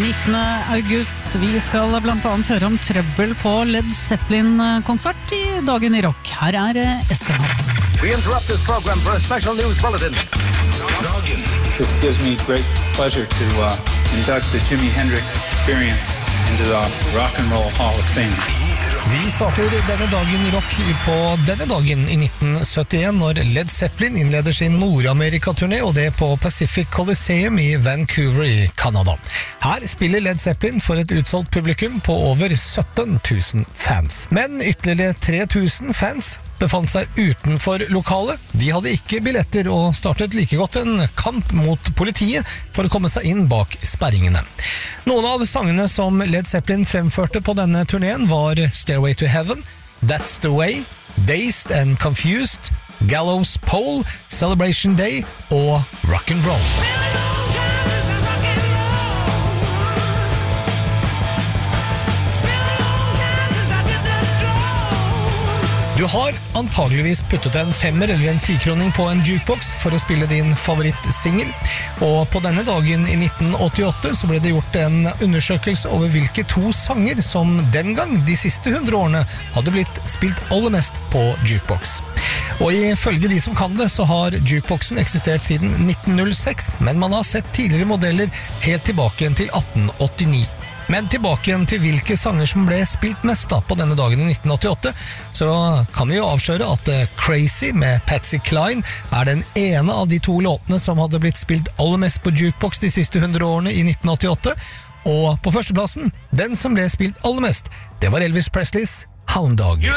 19. august. Vi skal blant annet høre om trøbbel på Led Zeppelin-konsert i Dagen i Rock. Her Espen Hoff. We interrupt this program for a special news bulletin. Dagen. This gives me great pleasure to induct the Jimi Hendrix Experience into the Rock and Roll Hall of Fame. Vi starter denne dagen i rock på denne dagen i 1971 når Led Zeppelin innleder sin Nord-Amerika-turné, og det på Pacific Coliseum i Vancouver i Canada. Her spiller Led Zeppelin for et utsolgt publikum på over 17 000 fans. Men ytterligere 3000 fans befant seg utenfor lokalet. De hadde ikke billetter og startet like godt en kamp mot politiet for å komme seg inn bak sperringene. Noen av sangene som Led Zeppelin fremførte på denne turneen var Stairway to Heaven, That's the Way, Dazed and Confused, Gallows Pole, Celebration Day og Rock and Roll. Du har antageligvis puttet en 5 eller en 10-kroning på en jukebox for å spille din favorittsingel, og på denne dagen i 1988 så ble det gjort en undersøkelse over hvilke 2 sanger som den gang, de siste 100 årene, hadde blitt spilt aller mest på jukebox. Og ifølge de som kan det, så har jukeboxen eksistert siden 1906, men man har sett tidligere modeller helt tilbake til 1889. Men tilbake til hvilke sanger som ble spilt mest på denne dagen i 1988, så kan vi jo avsløre at Crazy med Patsy Cline den ene av de 2 låtene som hadde blitt spilt aller mest på jukebox de siste 100 årene i 1988, og på førsteplassen, den som ble spilt aller mest, det var Elvis Presleys Hound Dog.